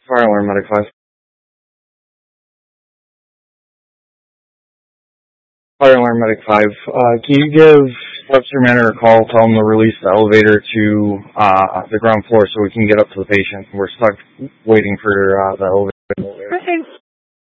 Fire alarm medic 5. Fire alarm medic 5. Can you give Webster Manor a call, tell them to release the elevator to the ground floor so we can get up to the patient? We're stuck waiting for the elevator. Okay.